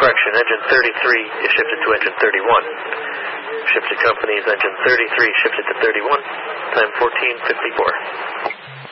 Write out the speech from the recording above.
correction, engine 33 is shifted to engine 31. Shifted company's engine 33 shifted to 31, time 14:54.